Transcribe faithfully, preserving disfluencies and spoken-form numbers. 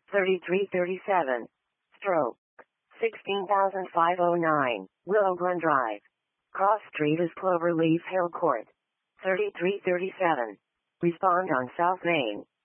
thirty-three thirty-seven. Stroke. sixteen thousand five hundred nine. Willow Glen Drive. Cross Street is Cloverleaf Hill Court. thirty-three thirty-seven. Respond on South Main.